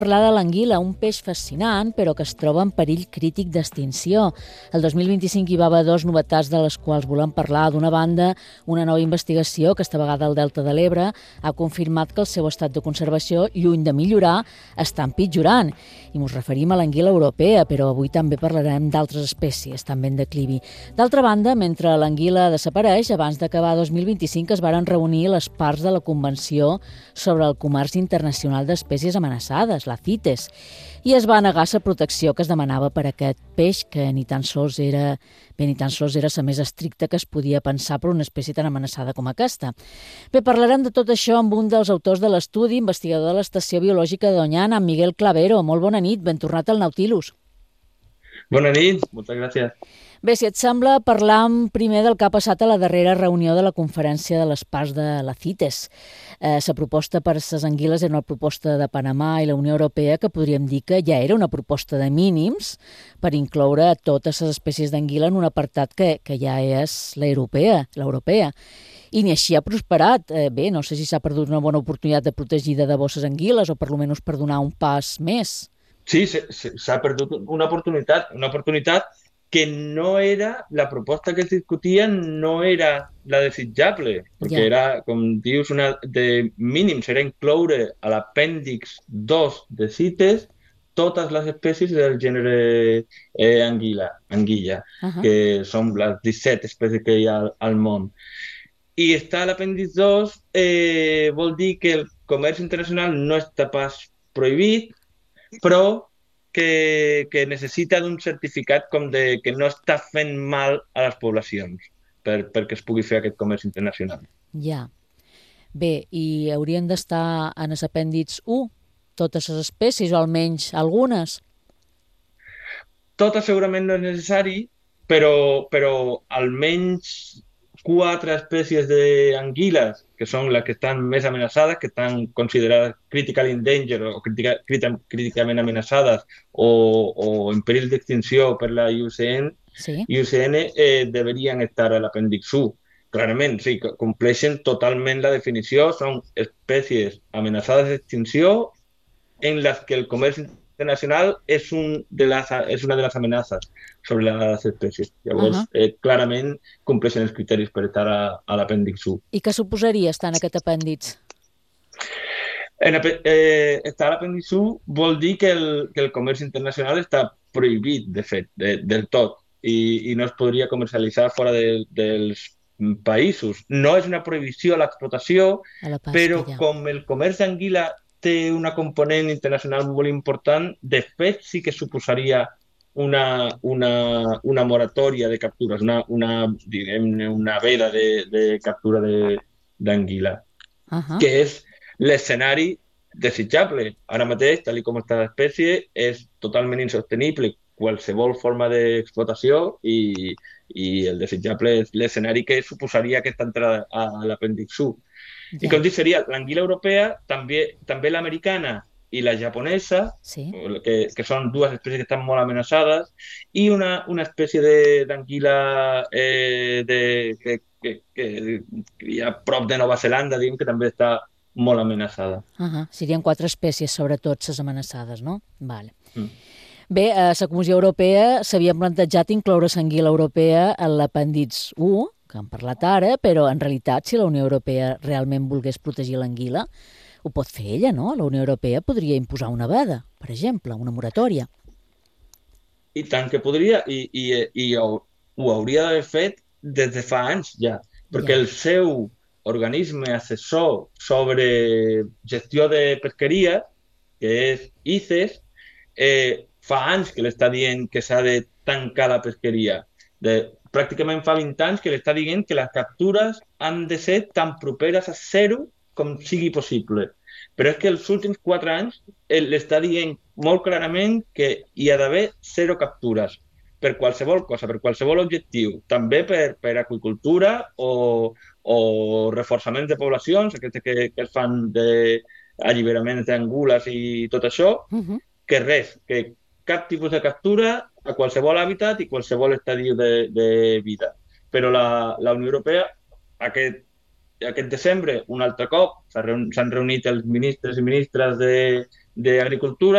Parlar de l'anguila, un peix fascinant, però que es troba en perill crític d'extinció. El 2025 hi va haver dues novetats de les quals volem parlar. D'una banda, una nova investigació, aquesta vegada al Delta de l'Ebre, ha confirmat que el seu estat de conservació, lluny de millorar, està empitjorant. I ens referim a l'anguila europea, però avui també parlarem d'altres espècies, també en declivi. D'altra banda, mentre l'anguila desapareix, abans d'acabar 2025 es varen reunir les parts de la Convenció sobre el Comerç Internacional d'Espècies Amenaçades, la CITES, i es va negar la protecció que es demanava per a aquest peix, que ni tan sols era la més estricta que es podia pensar per una espècie tan amenaçada com aquesta. Bé, parlarem de tot això amb un dels autors de l'estudi, investigador de l'Estació Biològica de Doñana, en Miguel Clavero. Molt bona nit, ben tornat al Nautilus. Bona nit, moltes gràcies. Bé, si et sembla, parlam primer del que ha passat a la darrera reunió de la Conferència de les Parts de la CITES. La proposta per les anguiles era una proposta de Panamà i la Unió Europea, que podríem dir que ja era una proposta de mínims per incloure totes les espècies d'anguila en un apartat que ja és l'europea. I ni així ha prosperat. Bé, no sé si s'ha perdut una bona oportunitat de protegir de debò les anguiles o per almenys per donar un pas més. Sí, s'ha perdut una oportunitat que no era, la proposta que es discutia no era la desitjable, perquè era, com dius, una de mínims, era incloure a l'apèndix 2 de CITES totes les espècies del gènere anguilla, que són les 17 espècies que hi ha al món. I estar a l'apèndix 2 vol dir que el comerç internacional no està pas prohibit, però que necessita d'un certificat com de que no està fent mal a les poblacions perquè es pugui fer aquest comerç internacional. Ja. Bé, i haurien d'estar en l'apèndix 1 totes les espècies, o almenys algunes? Totes segurament no és necessari, però almenys 4 espècies d'anguiles, que són les que estan més amenaçades, que estan considerades critical endangered o críticament amenaçades o en perill d'extinció per la IUCN, deberien estar a l'apèndix 1. Clarament, sí, compleixen totalment la definició, són espècies amenaçades d'extinció en les que el comerç internacional és una de les amenaces sobre les espècies. Llavors, clarament compleixen els criteris per estar a l'apèndix 1. I què suposaria estar en aquest apèndix? Estar a l'apèndix 1 vol dir que el comerç internacional està prohibit, de fet, del tot, i no es podria comercialitzar fora dels països. No és una prohibició a l'explotació, però com el comerç d'anguila té una component internacional molt important, de fet sí que suposaria una moratòria de captures, una veda de captura d'anguila, que és l'escenari desitjable. Ara mateix, tal com està l'espècie, és totalment insostenible qualsevol forma d'explotació i el desitjable és l'escenari que suposaria aquesta entrada a l'apèndix 1. I com dic, seria l'anguila europea, també l'americana i la japonesa, que són dues espècies que estan molt amenaçades, i una espècie d'anguila que hi ha prop de Nova Zelanda, diguem, que també està molt amenaçada. Serien 4 espècies, sobretot, les amenaçades, no? Vale. Bé, a la Comissió Europea s'havien plantejat incloure l'anguila europea en l'apèndix 1, que hem parlat ara, però en realitat, si la Unió Europea realment volgués protegir l'anguila, ho pot fer ella, no? La Unió Europea podria imposar una veda, per exemple, una moratòria. I tant que podria, i ho hauria d'haver fet des de fa anys ja, perquè el seu organisme assessor sobre gestió de pesqueria, que és ICES, fa anys que l'està dient que s'ha de tancar la pesqueria. Pràcticament fa 20 anys que l'està dient que les captures han de ser tan properes a 0 com sigui possible. Però és que els últims 4 anys l'està dient molt clarament que hi ha d'haver 0 captures per qualsevol cosa, per qualsevol objectiu, també per aqüicultura o reforçament de poblacions, aquestes que es fan d'alliberaments d'angules i tot això, que res, que cap tipus de captura a qualsevol hàbitat i qualsevol estadi de vida. Però la Unió Europea, aquest desembre, un altre cop, s'han reunit els ministres i ministres d'Agricultura